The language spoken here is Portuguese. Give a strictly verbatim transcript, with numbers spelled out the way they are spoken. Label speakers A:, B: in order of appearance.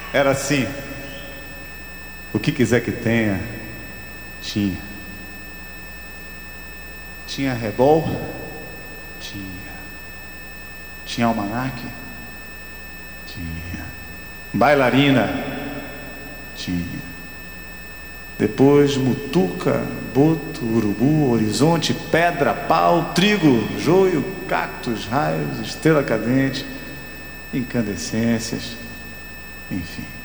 A: Era assim. O que quiser que tenha, tinha. Tinha rebol? Tinha. Tinha almanaque? Tinha. Bailarina? Tinha. Depois mutuca, boto, urubu, horizonte, pedra, pau, trigo, joio, cactos, raios, estrela cadente, incandescências, enfim.